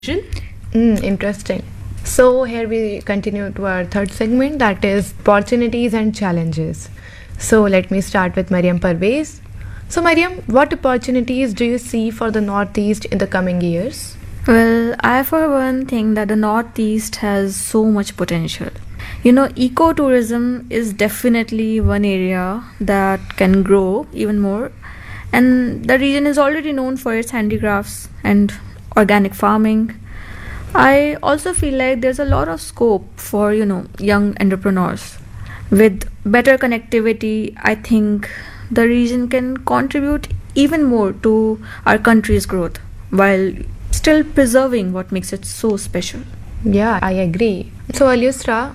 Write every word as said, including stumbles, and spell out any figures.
Mm, interesting. So here we continue to our third segment, that is opportunities and challenges. So let me start with Mariam Parvez. So Mariam, what opportunities do you see for the Northeast in the coming years? Well, I for one think that the Northeast has so much potential. You know, ecotourism is definitely one area that can grow even more, and the region is already known for its handicrafts and organic farming. I also feel like there's a lot of scope for, you know, young entrepreneurs. With better connectivity, I think the region can contribute even more to our country's growth while still preserving what makes it so special. Yeah, I agree. So Alyostra,